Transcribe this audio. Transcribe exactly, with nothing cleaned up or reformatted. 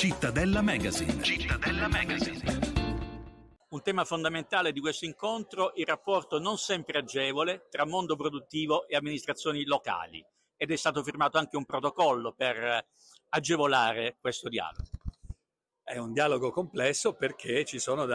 Cittadella Magazine. Cittadella Magazine. Un tema fondamentale di questo incontro, il rapporto non sempre agevole tra mondo produttivo e amministrazioni locali, ed è stato firmato anche un protocollo per agevolare questo dialogo. È un dialogo complesso perché ci sono da